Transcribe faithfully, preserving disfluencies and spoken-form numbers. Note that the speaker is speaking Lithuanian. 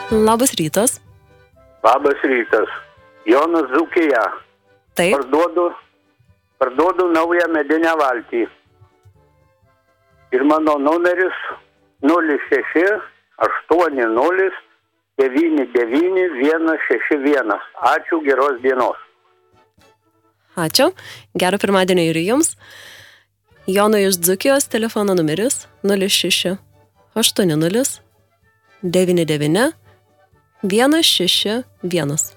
Labas rytas. Labas rytas. Jonas Dzūkija. Taip. Parduodu, parduodu naują medinę valtį. Ir mano numeris nulis šeši aštuoni nulis devyni devyni vienas šeši vienas. Ačiū, geros dienos. Ačiū. Gero pirmadienio ir jums. Jono iš Dzūkijos telefono numeris nulis šeši aštuoni nulis devyni devyni vienas šeši vienas.